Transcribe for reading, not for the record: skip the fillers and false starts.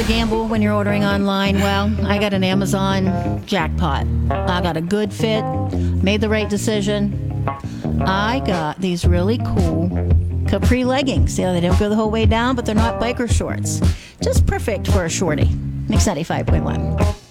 to gamble when you're ordering online? Well, I got an Amazon jackpot. I got a good fit, made the right decision. I got these really cool capri leggings. They don't go the whole way down, but they're not biker shorts. Just perfect for a shorty. Mix 95.1.